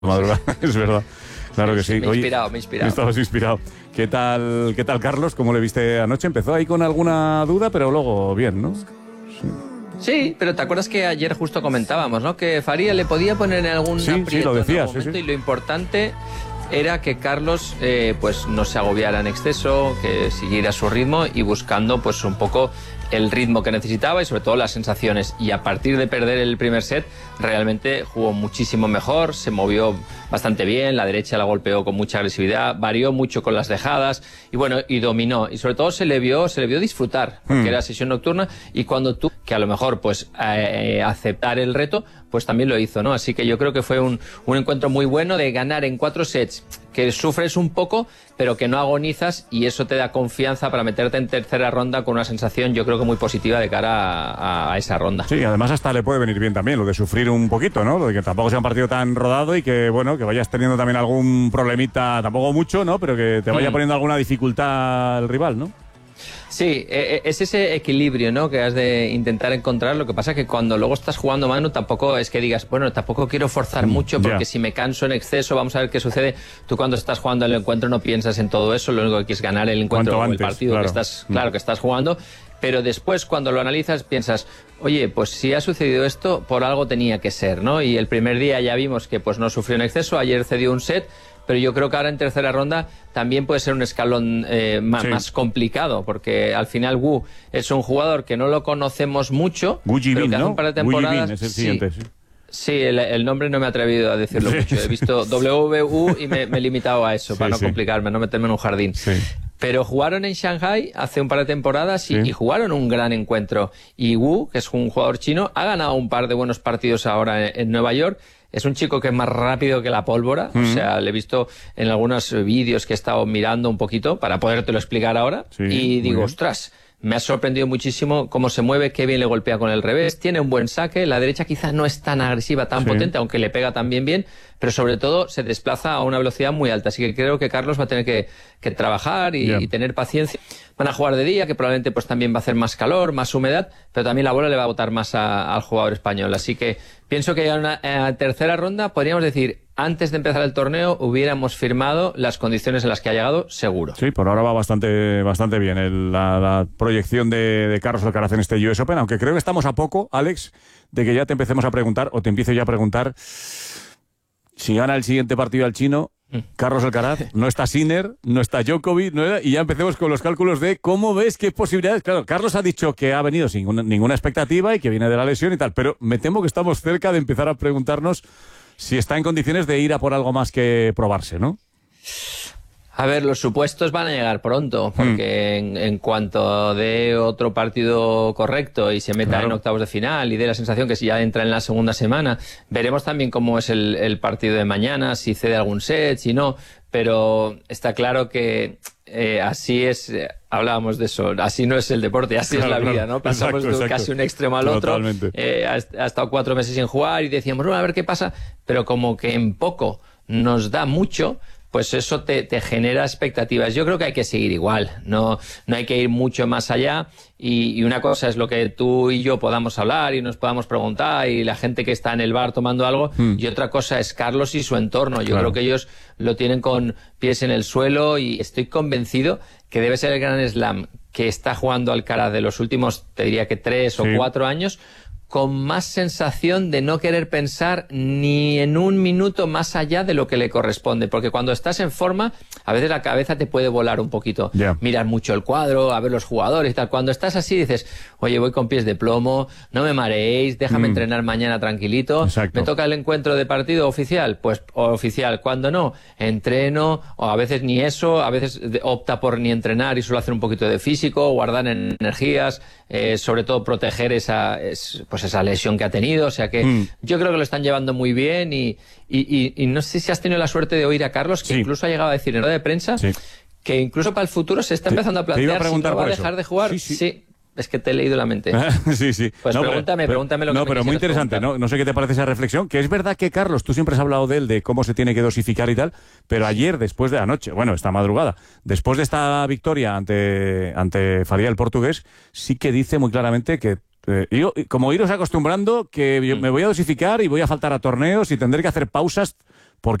madrugada, es verdad. Claro que sí. Me he inspirado. Estabas inspirado. ¿Qué tal, Carlos? ¿Cómo le viste anoche? Empezó ahí con alguna duda, pero luego bien, ¿no? Sí, pero ¿te acuerdas que ayer justo comentábamos, ¿no? Que Faría le podía poner en algún aprieto sí, lo decías, en algún momento, sí. y lo importante era que Carlos pues no se agobiara en exceso, que siguiera su ritmo y buscando pues un poco el ritmo que necesitaba y sobre todo las sensaciones. Y a partir de perder el primer set, realmente jugó muchísimo mejor, se movió bastante bien, la derecha la golpeó con mucha agresividad, varió mucho con las dejadas y bueno, y dominó. Y sobre todo se le vio disfrutar, porque era sesión nocturna, y cuando tú, que a lo mejor pues aceptar el reto, pues también lo hizo, ¿no? Así que yo creo que fue un encuentro muy bueno de ganar en 4 sets, que sufres un poco, pero que no agonizas, y eso te da confianza para meterte en tercera ronda con una sensación, yo creo que muy positiva de cara a esa ronda. Sí, además hasta le puede venir bien también lo de sufrir un poquito, ¿no? Lo de que tampoco sea un partido tan rodado y que, bueno, que vayas teniendo también algún problemita, tampoco mucho, ¿no? Pero que te vaya poniendo alguna dificultad el rival, ¿no? Sí, es ese equilibrio, ¿no?, que has de intentar encontrar. Lo que pasa es que cuando luego estás jugando, Manu, tampoco es que digas, bueno, tampoco quiero forzar mucho porque si me canso en exceso, vamos a ver qué sucede. Tú cuando estás jugando el encuentro no piensas en todo eso, lo único que quieres es ganar el encuentro o el partido que estás, que estás jugando. Pero después, cuando lo analizas, piensas, oye, pues si ha sucedido esto, por algo tenía que ser, ¿no? Y el primer día ya vimos que pues no sufrió en exceso, ayer cedió un set, pero yo creo que ahora en tercera ronda también puede ser un escalón más complicado, porque al final Wu es un jugador que no lo conocemos mucho, Wu Jibin, pero que hace ¿no? un par de temporadas... Wu Jibin es el siguiente, sí. Sí, el nombre no me he atrevido a decirlo mucho. He visto WU y me he limitado a eso, para no complicarme, no meterme en un jardín. Sí. Pero jugaron en Shanghai hace un par de temporadas y jugaron un gran encuentro. Y Wu, que es un jugador chino, ha ganado un par de buenos partidos ahora en Nueva York. Es un chico que es más rápido que la pólvora. O sea, le he visto en algunos vídeos que he estado mirando un poquito para podértelo explicar ahora. Sí, y digo, ostras, me ha sorprendido muchísimo cómo se mueve, qué bien le golpea con el revés, tiene un buen saque, la derecha quizás no es tan agresiva, tan potente, aunque le pega también bien, pero sobre todo se desplaza a una velocidad muy alta. Así que creo que Carlos va a tener que trabajar y tener paciencia. Van a jugar de día, que probablemente pues también va a hacer más calor, más humedad, pero también la bola le va a botar más al jugador español. Así que pienso que ya en una tercera ronda podríamos decir, antes de empezar el torneo hubiéramos firmado las condiciones en las que ha llegado, seguro. Sí, por ahora va bastante bien la proyección de Carlos Alcaraz en este US Open, aunque creo que estamos a poco, Alex, de que ya te empecemos a preguntar, o te empiezo ya a preguntar, si gana el siguiente partido al chino, Carlos Alcaraz, no está Sinner, no está Djokovic, y ya empecemos con los cálculos de cómo ves qué posibilidades. Claro, Carlos ha dicho que ha venido sin ninguna expectativa y que viene de la lesión y tal, pero me temo que estamos cerca de empezar a preguntarnos si está en condiciones de ir a por algo más que probarse, ¿no? A ver, los supuestos van a llegar pronto, porque en cuanto dé otro partido correcto y se meta en octavos de final y dé la sensación que si ya entra en la segunda semana, veremos también cómo es el partido de mañana, si cede algún set, si no, pero está claro que así es, hablábamos de eso, así no es el deporte, así es la vida, ¿no? Pasamos de casi un extremo al otro, ha estado 4 meses sin jugar y decíamos, bueno, a ver qué pasa, pero como que en poco nos da mucho, pues eso te genera expectativas. Yo creo que hay que seguir igual, no hay que ir mucho más allá, y una cosa es lo que tú y yo podamos hablar y nos podamos preguntar y la gente que está en el bar tomando algo, y otra cosa es Carlos y su entorno. Yo creo que ellos lo tienen con pies en el suelo y estoy convencido que debe ser el gran slam que está jugando Alcaraz de los últimos, te diría que 3 o 4 años, con más sensación de no querer pensar ni en un minuto más allá de lo que le corresponde, porque cuando estás en forma, a veces la cabeza te puede volar un poquito, mirar mucho el cuadro, a ver los jugadores y tal. Cuando estás así dices, oye, voy con pies de plomo, no me mareéis, déjame entrenar mañana tranquilito, me toca el encuentro de partido oficial, pues oficial, cuando no, entreno, o a veces ni eso, a veces opta por ni entrenar y solo hacer un poquito de físico, guardar energías, sobre todo proteger esa lesión que ha tenido. O sea que yo creo que lo están llevando muy bien y no sé si has tenido la suerte de oír a Carlos, que incluso ha llegado a decir en rueda de prensa que incluso para el futuro se está empezando a plantear si no va a dejar de jugar. Sí. Es que te he leído la mente. Sí. Pues pregúntame lo que me pero muy interesante, no sé qué te parece esa reflexión, que es verdad que Carlos, tú siempre has hablado de él, de cómo se tiene que dosificar y tal, pero ayer, después de la noche, esta madrugada, después de esta victoria ante Faría el portugués, sí que dice muy claramente que como iros acostumbrando, que me voy a dosificar y voy a faltar a torneos y tendré que hacer pausas